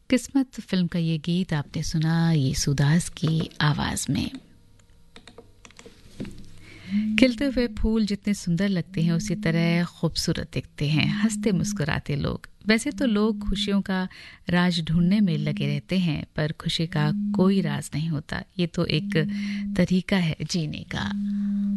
किस्मत फिल्म का ये गीत आपने सुना येसुदास की आवाज में। खिलते हुए फूल जितने सुंदर लगते हैं उसी तरह खूबसूरत दिखते हैं हंसते मुस्कुराते लोग। वैसे तो लोग खुशियों का राज ढूंढने में लगे रहते हैं, पर खुशी का कोई राज नहीं होता। ये तो एक तरीका है जीने का।